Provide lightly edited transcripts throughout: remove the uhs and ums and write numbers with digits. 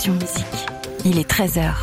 Option Musique. Il est 13h.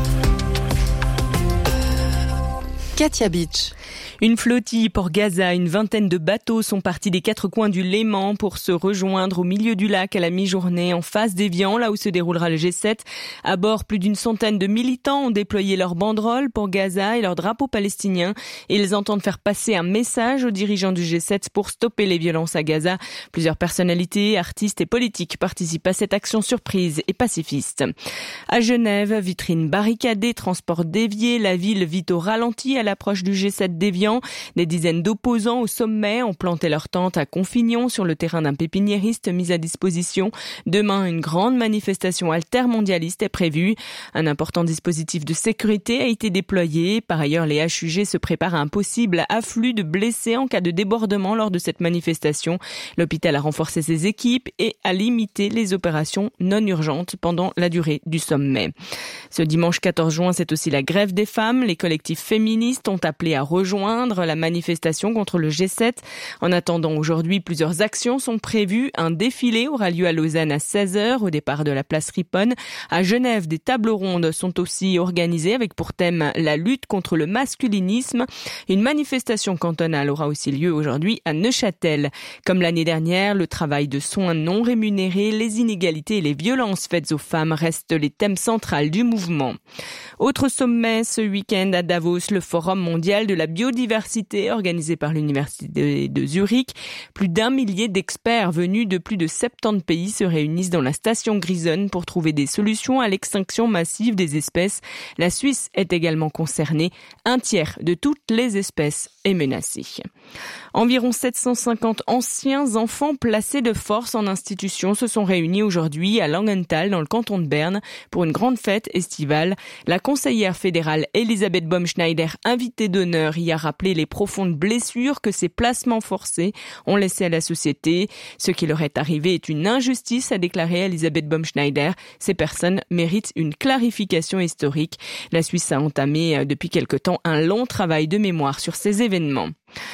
Katia Beach. Une flottille pour Gaza, une vingtaine de bateaux sont partis des quatre coins du Léman pour se rejoindre au milieu du lac à la mi-journée en face d'Évian, là où se déroulera le G7. À bord, plus d'une centaine de militants ont déployé leurs banderoles pour Gaza et leur drapeau palestinien. Et ils entendent faire passer un message aux dirigeants du G7 pour stopper les violences à Gaza. Plusieurs personnalités, artistes et politiques participent à cette action surprise et pacifiste. À Genève, vitrines barricadées, transport dévié, la ville vit au ralenti à l'approche du G7 d'Évian. Des dizaines d'opposants au sommet ont planté leur tente à Confignon sur le terrain d'un pépiniériste mis à disposition. Demain, une grande manifestation altermondialiste est prévue. Un important dispositif de sécurité a été déployé. Par ailleurs, les HUG se préparent à un possible afflux de blessés en cas de débordement lors de cette manifestation. L'hôpital a renforcé ses équipes et a limité les opérations non urgentes pendant la durée du sommet. Ce dimanche 14 juin, c'est aussi la grève des femmes. Les collectifs féministes ont appelé à rejoindre la manifestation contre le G7. En attendant, aujourd'hui, plusieurs actions sont prévues. Un défilé aura lieu à Lausanne à 16h au départ de la place Riponne. À Genève, des tables rondes sont aussi organisées avec pour thème la lutte contre le masculinisme. Une manifestation cantonale aura aussi lieu aujourd'hui à Neuchâtel. Comme l'année dernière, le travail de soins non rémunérés, les inégalités et les violences faites aux femmes restent les thèmes centraux du mouvement. Autre sommet ce week-end à Davos, le Forum mondial de la biodiversité organisé par l'Université de Zurich. Plus d'1 millier d'experts venus de plus de 70 pays se réunissent dans la station Grisonne pour trouver des solutions à l'extinction massive des espèces. La Suisse est également concernée. Un tiers de toutes les espèces est menacée. Environ 750 anciens enfants placés de force en institution se sont réunis aujourd'hui à Langenthal dans le canton de Berne pour une grande fête estivale. La conseillère fédérale Elisabeth Baumschneider, invitée d'honneur, y a rappelé les profondes blessures que ces placements forcés ont laissées à la société. Ce qui leur est arrivé est une injustice, a déclaré Elisabeth Baumschneider. Ces personnes méritent une clarification historique. La Suisse a entamé depuis quelque temps un long travail de mémoire sur ces événements.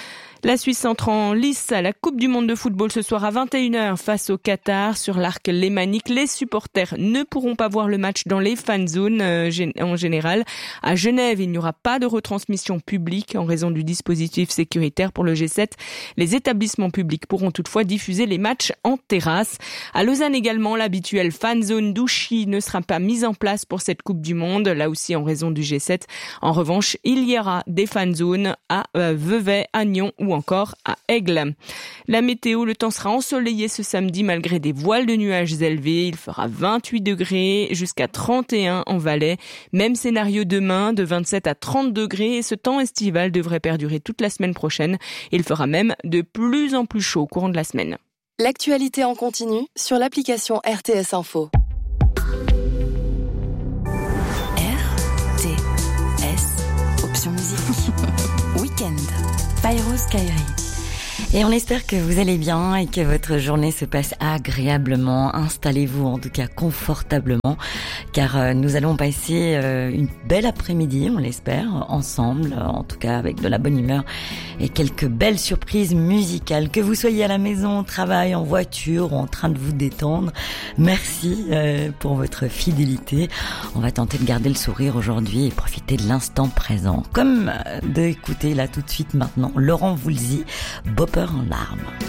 La Suisse entre en lice à la Coupe du monde de football ce soir à 21h face au Qatar sur l'arc lémanique. Les supporters ne pourront pas voir le match dans les fan zones en général. À Genève, il n'y aura pas de retransmission publique en raison du dispositif sécuritaire pour le G7. Les établissements publics pourront toutefois diffuser les matchs en terrasse. À Lausanne également, l'habituelle fan zone d'Ouchy ne sera pas mise en place pour cette Coupe du monde, là aussi en raison du G7. En revanche, il y aura des fan zones à Vevey, à Nyon ou encore à Aigle. La météo, le temps sera ensoleillé ce samedi malgré des voiles de nuages élevés. Il fera 28 degrés jusqu'à 31 en Valais. Même scénario demain de 27 à 30 degrés et ce temps estival devrait perdurer toute la semaine prochaine. Il fera même de plus en plus chaud au courant de la semaine. L'actualité en continu sur l'application RTS Info. RTS, Option Musique. Week-end. Pyros Kairi. Et on espère que vous allez bien et que votre journée se passe agréablement. Installez-vous en tout cas confortablement car nous allons passer une belle après-midi, on l'espère, ensemble, en tout cas avec de la bonne humeur et quelques belles surprises musicales. Que vous soyez à la maison, au travail, en voiture ou en train de vous détendre, merci pour votre fidélité. On va tenter de garder le sourire aujourd'hui et profiter de l'instant présent. Comme d'écouter là tout de suite maintenant Laurent Voulzy, Bopper en larmes.